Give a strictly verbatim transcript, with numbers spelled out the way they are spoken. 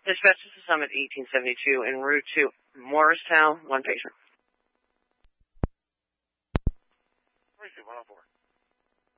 Dispatch to Summit eighteen seventy-two en route to Morristown, one patient. one oh four.